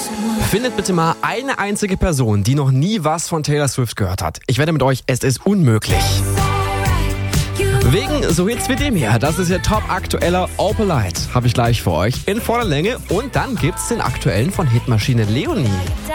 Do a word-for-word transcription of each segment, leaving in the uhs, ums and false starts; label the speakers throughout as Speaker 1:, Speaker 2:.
Speaker 1: Findet bitte mal eine einzige Person, die noch nie was von Taylor Swift gehört hat. Ich wette mit euch, es ist unmöglich. Wegen so Hits wie dem hier. Das ist ihr top-aktueller Opalite. Habe ich gleich für euch in voller Länge. Und dann gibt's den aktuellen von Hitmaschine Leonie.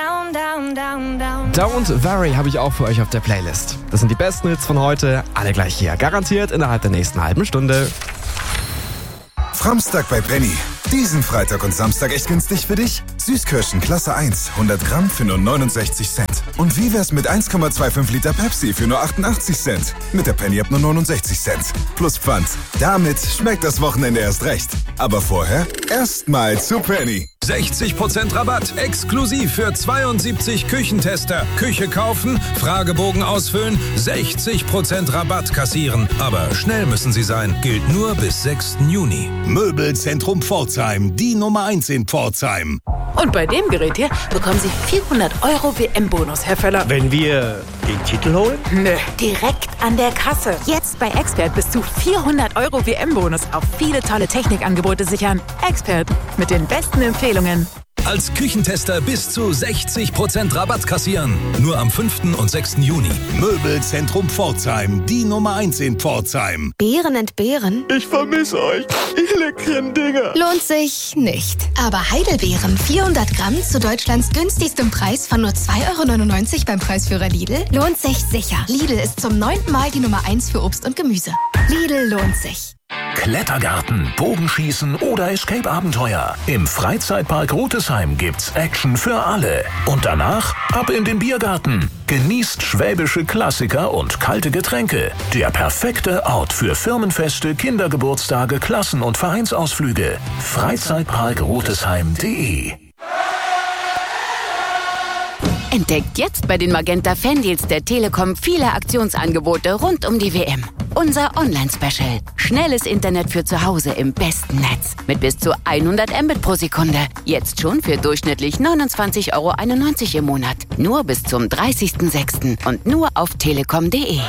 Speaker 1: Don't Worry habe ich auch für euch auf der Playlist. Das sind die besten Hits von heute. Alle gleich hier. Garantiert innerhalb der nächsten halben Stunde.
Speaker 2: Framstag bei Penny. Diesen Freitag und Samstag echt günstig für dich? Süßkirschen Klasse eins, hundert Gramm für nur neunundsechzig Cent. Und wie wär's mit eins Komma fünfundzwanzig Liter Pepsi für nur achtundachtzig Cent? Mit der Penny ab nur neunundsechzig Cent. Plus Pfand. Damit schmeckt das Wochenende erst recht. Aber vorher erstmal zu Penny.
Speaker 3: sechzig Prozent Rabatt, exklusiv für zweiundsiebzig Küchentester. Küche kaufen, Fragebogen ausfüllen, sechzig Prozent Rabatt kassieren. Aber schnell müssen Sie sein, gilt nur bis sechsten Juni.
Speaker 4: Möbelzentrum Pforzheim, die Nummer eins in Pforzheim.
Speaker 5: Und bei dem Gerät hier bekommen Sie vierhundert Euro W M-Bonus, Herr Völler.
Speaker 6: Wenn wir den Titel holen?
Speaker 5: Nö, direkt an der Kasse. Jetzt bei Expert bis zu vierhundert Euro W M-Bonus auf viele tolle Technikangebote sichern. Expert, mit den besten Empfehlungen.
Speaker 3: Als Küchentester bis zu sechzig Prozent Rabatt kassieren. Nur am fünften und sechsten Juni.
Speaker 4: Möbelzentrum Pforzheim, die Nummer eins in Pforzheim.
Speaker 7: Beeren entbehren?
Speaker 6: Ich vermisse euch. Ich leckeren Dinger.
Speaker 7: Lohnt sich nicht. Aber Heidelbeeren, vierhundert Gramm zu Deutschlands günstigstem Preis von nur zwei Euro neunundneunzig beim Preisführer Lidl, lohnt sich sicher. Lidl ist zum neunten Mal die Nummer eins für Obst und Gemüse. Lidl lohnt sich.
Speaker 8: Klettergarten, Bogenschießen oder Escape-Abenteuer. Im Freizeitpark Rutesheim gibt's Action für alle. Und danach ab in den Biergarten. Genießt schwäbische Klassiker und kalte Getränke. Der perfekte Ort für Firmenfeste, Kindergeburtstage, Klassen- und Vereinsausflüge. Freizeitpark Rutesheim punkt de.
Speaker 9: Entdeckt jetzt bei den Magenta Fandeals der Telekom viele Aktionsangebote rund um die W M. Unser Online-Special. Schnelles Internet für zu Hause im besten Netz. Mit bis zu hundert Mbit pro Sekunde. Jetzt schon für durchschnittlich neunundzwanzig Euro einundneunzig im Monat. Nur bis zum dreißigsten sechsten und nur auf telekom punkt de.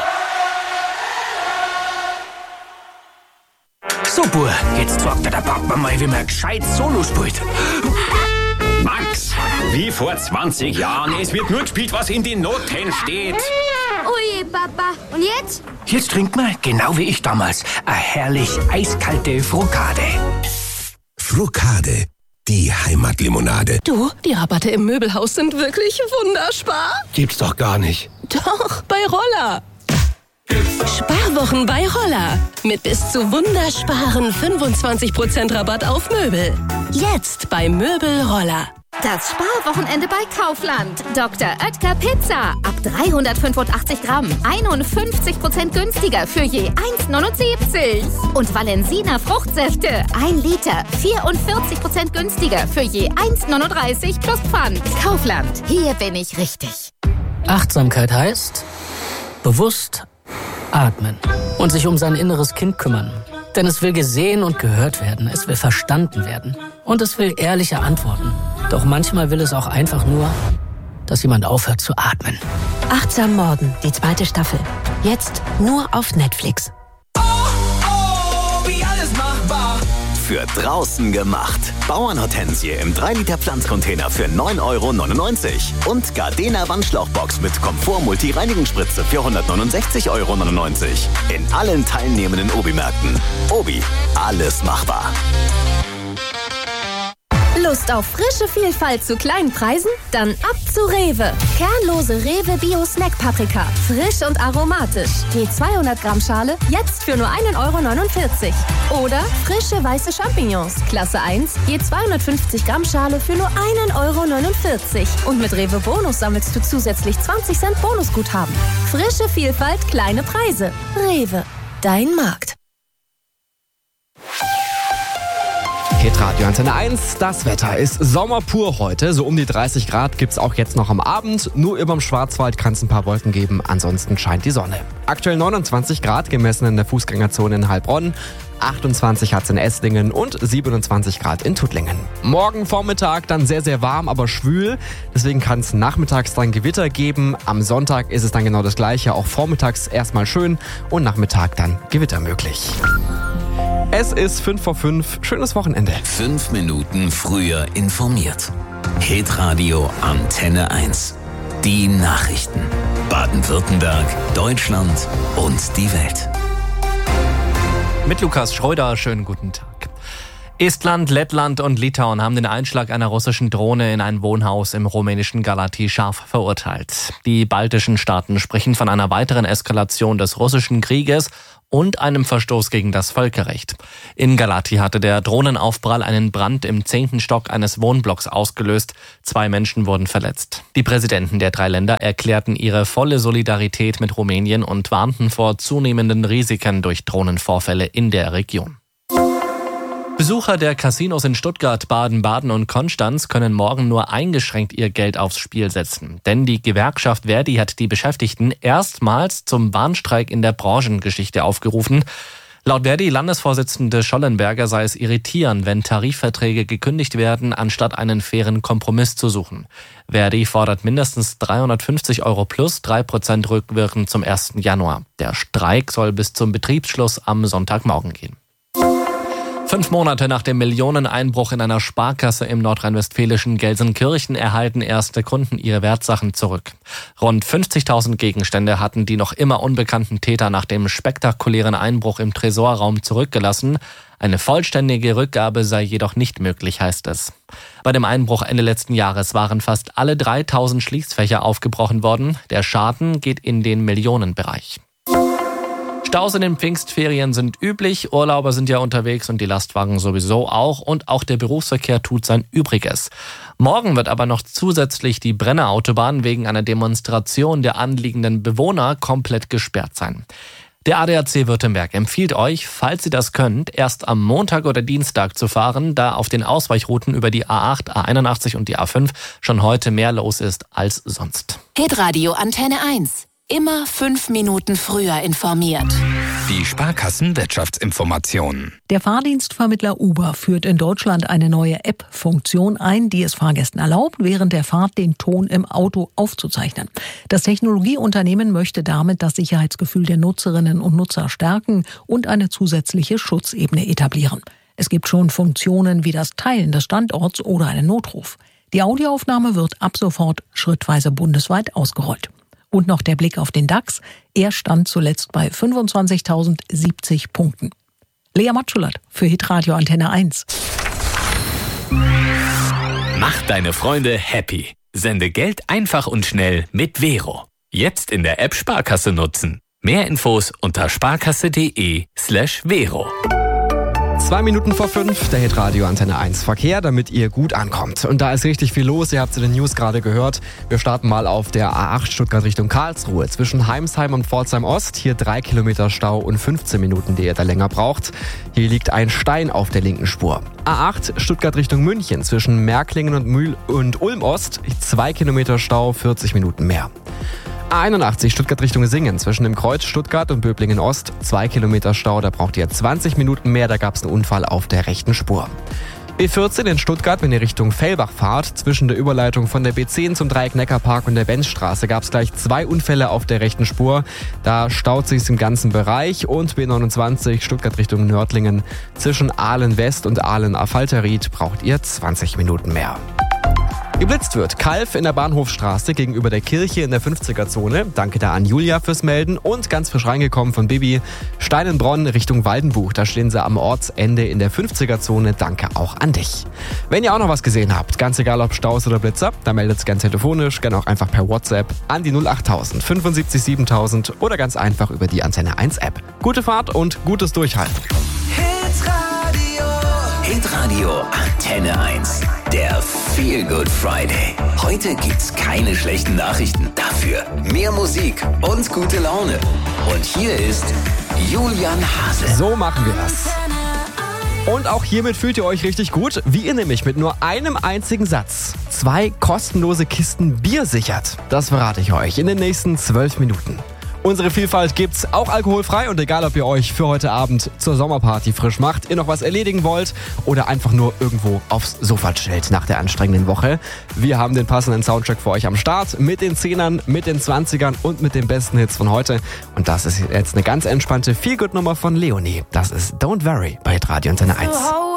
Speaker 10: So, Bur, jetzt fragt der Papa mal, wie man gescheit Solo spielt.
Speaker 11: Max, wie vor zwanzig Jahren. Es wird nur gespielt, was in den Noten steht.
Speaker 12: Ui, Papa. Und jetzt?
Speaker 10: Jetzt trinkt man, genau wie ich damals, eine herrlich eiskalte Frokade.
Speaker 4: Frokade, die Heimatlimonade.
Speaker 13: Du, die Rabatte im Möbelhaus sind wirklich wunderspar.
Speaker 6: Gibt's doch gar nicht.
Speaker 13: Doch, bei Roller. Sparwochen bei Roller. Mit bis zu wundersparen fünfundzwanzig Prozent Rabatt auf Möbel. Jetzt bei Möbel Roller.
Speaker 12: Das Sparwochenende bei Kaufland. Doktor Oetker Pizza. Ab dreihundertfünfundachtzig Gramm. einundfünfzig Prozent günstiger für je eins neunundsiebzig. Und Valensina Fruchtsäfte. ein Liter. vierundvierzig Prozent günstiger für je eins neununddreißig plus Pfand. Kaufland. Hier bin ich richtig.
Speaker 14: Achtsamkeit heißt bewusst atmen und sich um sein inneres Kind kümmern. Denn es will gesehen und gehört werden, es will verstanden werden und es will ehrliche Antworten. Doch manchmal will es auch einfach nur, dass jemand aufhört zu atmen.
Speaker 15: Achtsam Morden, die zweite Staffel. Jetzt nur auf Netflix.
Speaker 16: Oh, oh, wie alles machbar.
Speaker 17: Für draußen gemacht. Bauernhortensie im drei Liter Pflanzcontainer für neun Euro neunundneunzig. Und Gardena Wandschlauchbox mit Komfort-Multi-Reinigungsspritze für hundertneunundsechzig Euro neunundneunzig. In allen teilnehmenden Obi-Märkten. Obi, alles machbar.
Speaker 12: Lust auf frische Vielfalt zu kleinen Preisen? Dann ab zu Rewe. Kernlose Rewe Bio Snack Paprika. Frisch und aromatisch. Je zweihundert Gramm Schale, jetzt für nur ein Euro neunundvierzig. Oder frische weiße Champignons. Klasse eins, je zweihundertfünfzig Gramm Schale für nur ein Euro neunundvierzig. Und mit Rewe Bonus sammelst du zusätzlich zwanzig Cent Bonusguthaben. Frische Vielfalt, kleine Preise. Rewe, dein Markt.
Speaker 1: Hitradio Antenne eins, das Wetter ist Sommer pur heute. So um die dreißig Grad gibt's auch jetzt noch am Abend. Nur überm Schwarzwald kann es ein paar Wolken geben, ansonsten scheint die Sonne. Aktuell neunundzwanzig Grad gemessen in der Fußgängerzone in Heilbronn. achtundzwanzig hat's in Esslingen und siebenundzwanzig Grad in Tuttlingen. Morgen Vormittag dann sehr, sehr warm, aber schwül. Deswegen kann es nachmittags dann Gewitter geben. Am Sonntag ist es dann genau das Gleiche. Auch vormittags erstmal schön und Nachmittag dann Gewitter möglich. Es ist fünf vor fünf. Schönes Wochenende.
Speaker 18: Fünf Minuten früher informiert.
Speaker 17: Hitradio Antenne eins. Die Nachrichten. Baden-Württemberg, Deutschland und die Welt.
Speaker 1: Mit Lukas Schröder, schönen guten Tag. Estland, Lettland und Litauen haben den Einschlag einer russischen Drohne in ein Wohnhaus im rumänischen Galați scharf verurteilt. Die baltischen Staaten sprechen von einer weiteren Eskalation des russischen Krieges und einem Verstoß gegen das Völkerrecht. In Galați hatte der Drohnenaufprall einen Brand im zehnten Stock eines Wohnblocks ausgelöst. Zwei Menschen wurden verletzt. Die Präsidenten der drei Länder erklärten ihre volle Solidarität mit Rumänien und warnten vor zunehmenden Risiken durch Drohnenvorfälle in der Region. Besucher der Casinos in Stuttgart, Baden-Baden und Konstanz können morgen nur eingeschränkt ihr Geld aufs Spiel setzen. Denn die Gewerkschaft Verdi hat die Beschäftigten erstmals zum Warnstreik in der Branchengeschichte aufgerufen. Laut Verdi-Landesvorsitzende Schollenberger sei es irritierend, wenn Tarifverträge gekündigt werden, anstatt einen fairen Kompromiss zu suchen. Verdi fordert mindestens dreihundertfünfzig Euro plus drei Prozent rückwirkend zum ersten Januar. Der Streik soll bis zum Betriebsschluss am Sonntagmorgen gehen. Fünf Monate nach dem Millioneneinbruch in einer Sparkasse im nordrhein-westfälischen Gelsenkirchen erhalten erste Kunden ihre Wertsachen zurück. Rund fünfzigtausend Gegenstände hatten die noch immer unbekannten Täter nach dem spektakulären Einbruch im Tresorraum zurückgelassen. Eine vollständige Rückgabe sei jedoch nicht möglich, heißt es. Bei dem Einbruch Ende letzten Jahres waren fast alle dreitausend Schließfächer aufgebrochen worden. Der Schaden geht in den Millionenbereich. Staus in den Pfingstferien sind üblich, Urlauber sind ja unterwegs und die Lastwagen sowieso auch und auch der Berufsverkehr tut sein Übriges. Morgen wird aber noch zusätzlich die Brennerautobahn wegen einer Demonstration der anliegenden Bewohner komplett gesperrt sein. Der A D A C Württemberg empfiehlt euch, falls ihr das könnt, erst am Montag oder Dienstag zu fahren, da auf den Ausweichrouten über die A acht, A einundachtzig und die A fünf schon heute mehr los ist als sonst.
Speaker 13: Hitradio Antenne eins. Immer fünf Minuten früher informiert.
Speaker 10: Die Sparkassen-Wirtschaftsinformationen.
Speaker 18: Der Fahrdienstvermittler Uber führt in Deutschland eine neue App-Funktion ein, die es Fahrgästen erlaubt, während der Fahrt den Ton im Auto aufzuzeichnen. Das Technologieunternehmen möchte damit das Sicherheitsgefühl der Nutzerinnen und Nutzer stärken und eine zusätzliche Schutzebene etablieren. Es gibt schon Funktionen wie das Teilen des Standorts oder einen Notruf. Die Audioaufnahme wird ab sofort schrittweise bundesweit ausgerollt. Und noch der Blick auf den DAX. Er stand zuletzt bei fünfundzwanzigtausendsiebzig Punkten. Lea Matschulert für Hitradio Antenne eins.
Speaker 19: Mach deine Freunde happy. Sende Geld einfach und schnell mit Vero. Jetzt in der App Sparkasse nutzen. Mehr Infos unter sparkasse.de slash Vero.
Speaker 1: Zwei Minuten vor fünf, der Hitradio Antenne eins Verkehr, damit ihr gut ankommt. Und da ist richtig viel los, ihr habt es in den News gerade gehört. Wir starten mal auf der A acht Stuttgart Richtung Karlsruhe. Zwischen Heimsheim und Pforzheim Ost, hier drei Kilometer Stau und fünfzehn Minuten, die ihr da länger braucht. Hier liegt ein Stein auf der linken Spur. A acht Stuttgart Richtung München, zwischen Märklingen und, Mühl und Ulm Ost, zwei Kilometer Stau, vierzig Minuten mehr. A einundachtzig Stuttgart Richtung Singen, zwischen dem Kreuz Stuttgart und Böblingen Ost, zwei Kilometer Stau, da braucht ihr zwanzig Minuten mehr, da gab es einen Unfall auf der rechten Spur. B vierzehn in Stuttgart, wenn ihr Richtung Fellbach fahrt, zwischen der Überleitung von der B zehn zum Dreieck Neckarpark und der Benzstraße gab es gleich zwei Unfälle auf der rechten Spur. Da staut sich im ganzen Bereich. Und B neunundzwanzig Stuttgart Richtung Nördlingen, zwischen Aalen West und Aalen Affalterried braucht ihr zwanzig Minuten mehr. Geblitzt wird Kalf in der Bahnhofstraße gegenüber der Kirche in der fünfziger-Zone. Danke da an Julia fürs Melden. Und ganz frisch reingekommen von Bibi. Steinenbronn Richtung Waldenbuch. Da stehen sie am Ortsende in der fünfziger-Zone. Danke auch an dich. Wenn ihr auch noch was gesehen habt, ganz egal ob Staus oder Blitzer, dann meldet es gern telefonisch, gern auch einfach per WhatsApp an die null achttausend fünfundsiebzig siebentausend oder ganz einfach über die Antenne eins App. Gute Fahrt und gutes Durchhalten.
Speaker 17: Hitradio Antenne eins. Der Feel Good Friday. Heute gibt's keine schlechten Nachrichten. Dafür mehr Musik und gute Laune. Und hier ist Julian Hase.
Speaker 1: So machen wir das. Und auch hiermit fühlt ihr euch richtig gut, wie ihr nämlich mit nur einem einzigen Satz zwei kostenlose Kisten Bier sichert. Das verrate ich euch in den nächsten zwölf Minuten. Unsere Vielfalt gibt's auch alkoholfrei und egal, ob ihr euch für heute Abend zur Sommerparty frisch macht, ihr noch was erledigen wollt oder einfach nur irgendwo aufs Sofa chillt nach der anstrengenden Woche. Wir haben den passenden Soundtrack für euch am Start mit den Zehnern, mit den Zwanzigern und mit den besten Hits von heute. Und das ist jetzt eine ganz entspannte Feel-Good-Nummer von Leonie. Das ist Don't Worry bei Radio Antenne eins.